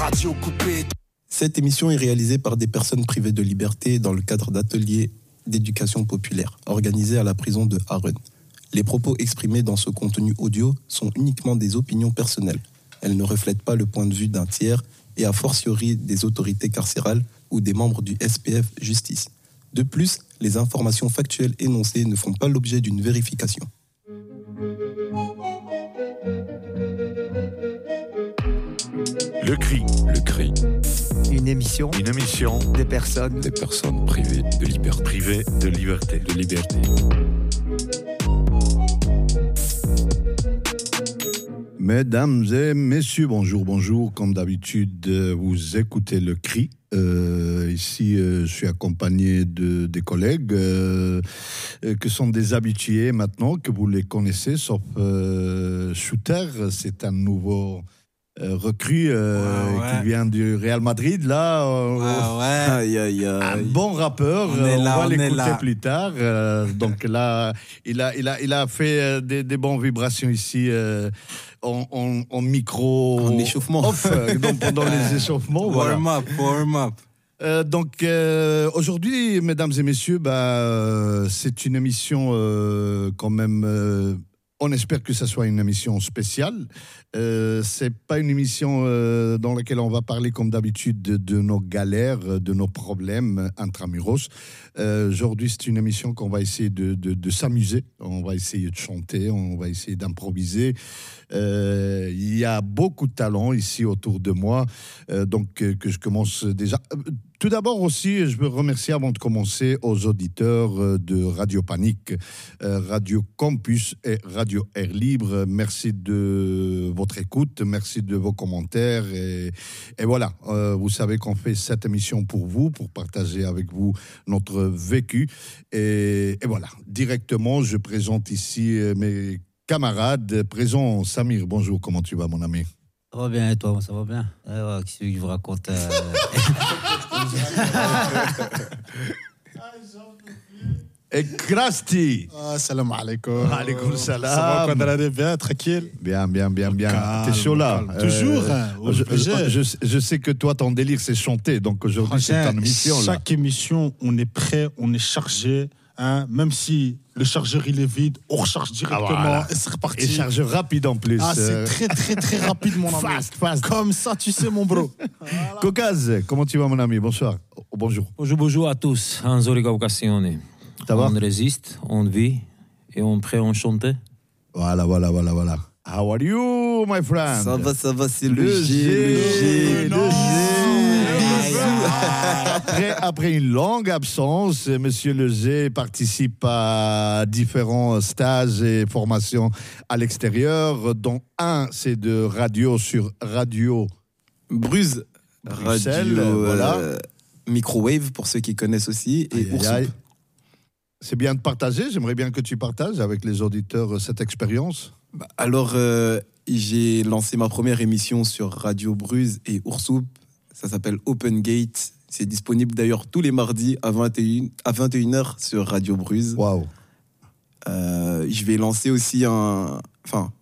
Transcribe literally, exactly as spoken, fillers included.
radio coupée. Cette émission est réalisée par des personnes privées de liberté dans le cadre d'ateliers d'éducation populaire organisés à la prison de Harun. Les propos exprimés dans ce contenu audio sont uniquement des opinions personnelles. Elles ne reflètent pas le point de vue d'un tiers et a fortiori des autorités carcérales ou des membres du S P F Justice. De plus, les informations factuelles énoncées ne font pas l'objet d'une vérification. Le cri, le cri. Une émission, Une émission des personnes, des personnes privées de liberté. Privées de liberté. De liberté. Mesdames et messieurs, bonjour, bonjour. Comme d'habitude, vous écoutez le cri. Euh, ici, euh, je suis accompagné de, des collègues euh, que sont des habitués maintenant, que vous les connaissez, sauf euh, Shooter, c'est un nouveau euh, recrue euh, ouais, ouais. qui vient du Real Madrid. Là, euh, ouais, ouais. Aïe, aïe, aïe. Un bon rappeur, on, on là, va on l'écouter plus tard. Euh, donc là, il a, il a, il a fait des, des bonnes vibrations ici. Euh, En, en, en micro en échauffement off, donc pendant les échauffements warm voilà. up warm up euh, donc euh, aujourd'hui mesdames et messieurs bah, euh, c'est une émission euh, quand même euh, on espère que ça soit une émission spéciale. Euh, c'est pas une émission euh, dans laquelle on va parler comme d'habitude de, de nos galères, de nos problèmes intramuros. Euh, aujourd'hui, c'est une émission qu'on va essayer de, de, de s'amuser. On va essayer de chanter, on va essayer d'improviser. Euh, il y a beaucoup de talent ici autour de moi, euh, donc euh, que je commence déjà. Tout d'abord aussi, je veux remercier avant de commencer aux auditeurs de Radio Panique, euh, Radio Campus et Radio Air Libre. Merci de votre écoute, merci de vos commentaires. Et, et voilà, euh, vous savez qu'on fait cette émission pour vous, pour partager avec vous notre vécu. Et, et voilà, directement, je présente ici mes camarades. Présent Samir, bonjour, comment tu vas mon ami ? Ça va bien et toi, ça va bien. Alors, qu'est-ce que je vous raconte euh... Et Krusty. Ah, salam alaikum. Alaikum salam. Ça va, Quadrade, bien, tranquille. Bien, bien, bien, bien. Calme, T'es chaud là. euh, Toujours. Hein, je, je, je, je sais que toi, ton délire, c'est chanter. Donc aujourd'hui, c'est ton émission. Chaque là. émission, on est prêt, on est chargé. Hein, même si le chargeur il est vide, on recharge directement ah, voilà. et c'est reparti. Et charge rapide en plus. Ah, c'est très très très rapide mon ami. Fast, fast. Comme ça, tu sais mon bro. Voilà. Caucase, comment tu vas mon ami ? Bonsoir. Oh, bonjour. Bonjour, bonjour à tous. Anzori Occasion. Ça va ? On résiste, on vit et on est prêt à chanter. Voilà, voilà, voilà, voilà. How are you, my friend ? Ça va, ça va, c'est le, le G, G, le G, le G. Après, après une longue absence, Monsieur Le G participe à différents stages et formations à l'extérieur, dont un, c'est de radio sur Radio Bruges, Bruxelles, radio, voilà. Euh, Microwave, pour ceux qui connaissent aussi, et Oursoup. C'est bien de partager, j'aimerais bien que tu partages avec les auditeurs cette expérience. Bah, alors, euh, j'ai lancé ma première émission sur Radio Bruges et Oursoup. Ça s'appelle Open Gate. C'est disponible d'ailleurs tous les mardis à vingt et une, à vingt et une heures sur Radio Bruges. Waouh. Euh, je vais lancer aussi un... Enfin,